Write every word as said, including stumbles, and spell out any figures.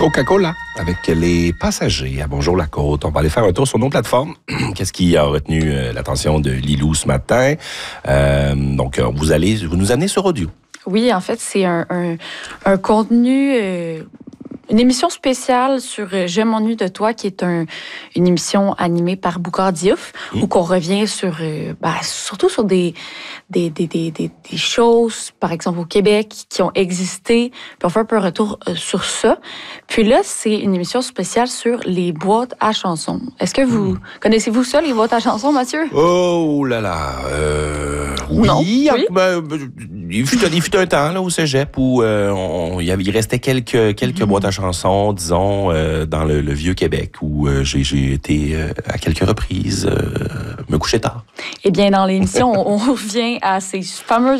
Coca-Cola avec les passagers à Bonjour la Côte. On va aller faire un tour sur nos plateformes. Qu'est-ce qui a retenu euh, l'attention de Lilou ce matin? Euh, donc, euh, vous allez vous nous amener sur audio. Oui, en fait, c'est un, un, un contenu... Euh... Une émission spéciale sur « Je m'ennuie de toi » qui est un, une émission animée par Boukhar Diouf mmh. où on revient sur, euh, ben, surtout sur des, des, des, des, des, des choses, par exemple au Québec, qui ont existé. Puis on fait un peu un retour euh, sur ça. Puis là, c'est une émission spéciale sur les boîtes à chansons. Est-ce que vous... Mmh. Connaissez-vous ça, les boîtes à chansons, Mathieu? Oh là là! Euh, oui, non. oui? Ben, il, fut, il fut un temps là, au cégep où euh, on, il, y avait, il restait quelques, quelques mmh. boîtes à chansons, disons, euh, dans le, le Vieux-Québec, où euh, j'ai, j'ai été euh, à quelques reprises euh, me coucher tard. Eh bien, dans l'émission, on, on revient à ces fameuses